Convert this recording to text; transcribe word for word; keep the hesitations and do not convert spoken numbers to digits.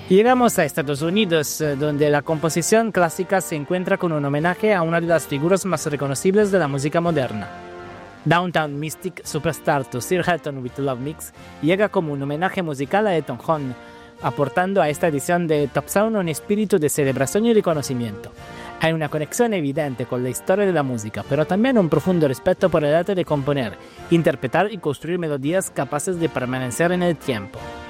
Llegamos a Estados Unidos, donde la composición clásica se encuentra con un homenaje a una de las figuras más reconocibles de la música moderna. Downtown Mystic Superstar to Sir Elton with Love Mix llega como un homenaje musical a Elton John, aportando a esta edición de Top Sound un espíritu de celebración y reconocimiento. Hay una conexión evidente con la historia de la música, pero también un profundo respeto por el arte de componer, interpretar y construir melodías capaces de permanecer en el tiempo.